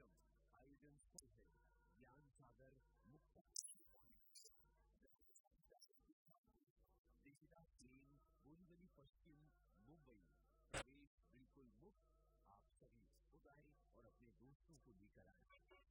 आश्रम आयोजन स्थल है ज्ञान सागर मुक्ता देसीदास लेन, बोरीवली पश्चिम, मुंबई। प्रवेश बिल्कुल मुफ्त। आप सभी खुद आए और अपने दोस्तों को लेकर आए।